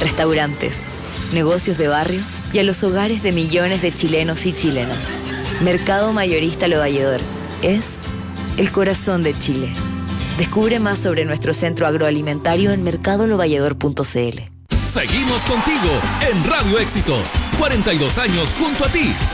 restaurantes, negocios de barrio y a los hogares de millones de chilenos y chilenas. Mercado Mayorista Lo Valledor es el corazón de Chile. Descubre más sobre nuestro centro agroalimentario en mercadolovalledor.cl. Seguimos contigo en Radio Éxitos. 42 años junto a ti